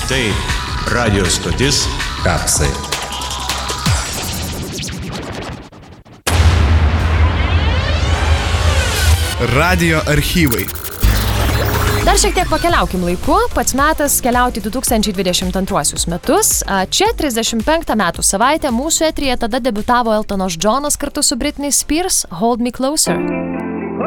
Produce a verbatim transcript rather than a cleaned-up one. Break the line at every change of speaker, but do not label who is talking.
Tai radio stotis Kapsai.
Radio archyvai.
Dar šiek tiek pakeliaukim laiku, pats metas keliauti du tūkstančiai dvidešimt antruosius metus. Čia trisdešimt penktą metų savaitę mūsų eteryje tada debiutavo Eltonas Johnas kartu su Britney Spears, Hold Me Closer.